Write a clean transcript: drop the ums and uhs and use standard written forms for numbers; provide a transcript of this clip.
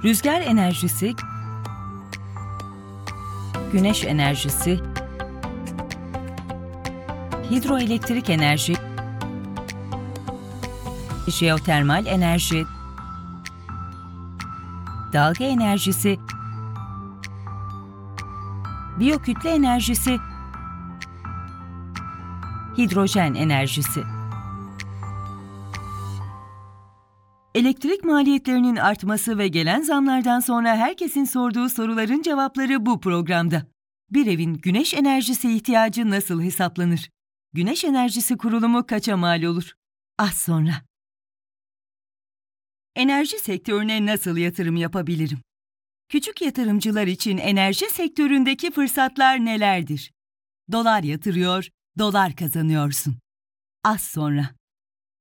Rüzgar enerjisi, güneş enerjisi, hidroelektrik enerji, jeotermal enerji, dalga enerjisi, biyokütle enerjisi, hidrojen enerjisi. Elektrik maliyetlerinin artması ve gelen zamlardan sonra herkesin sorduğu soruların cevapları bu programda. Bir evin güneş enerjisi ihtiyacı nasıl hesaplanır? Güneş enerjisi kurulumu kaça mal olur? Az sonra. Enerji sektörüne nasıl yatırım yapabilirim? Küçük yatırımcılar için enerji sektöründeki fırsatlar nelerdir? Dolar yatırıyor, dolar kazanıyorsun. Az sonra.